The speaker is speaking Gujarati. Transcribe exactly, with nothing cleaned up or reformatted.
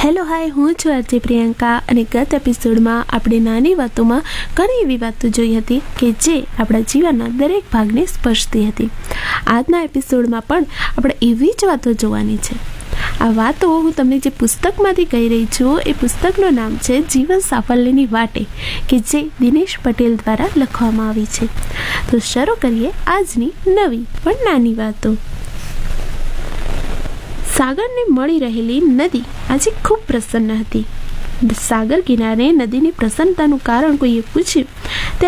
હેલો હાય, હું છું આરજે પ્રિયંકા અને ગત એપિસોડમાં આપણે નાની વાતોમાં ઘણી એવી વાતો જોઈ હતી કે જે આપણા જીવનના દરેક ભાગને સ્પર્શતી હતી. આજના એપિસોડમાં પણ આપણે એવી જ વાતો જોવાની છે. આ વાતો હું તમને જે પુસ્તકમાંથી કહી રહી છું એ પુસ્તકનું નામ છે જીવન સાફલ્યની વાટે, કે જે દિનેશ પટેલ દ્વારા લખવામાં આવી છે. તો શરૂ કરીએ આજની નવી પણ નાની વાતો. સાગરને મળી રહેલી નદી આજે ખૂબ પ્રસન્ન હતી. સાગર કિનારે નદીની પ્રસન્નતાનું કારણ કોઈએ પૂછ્યું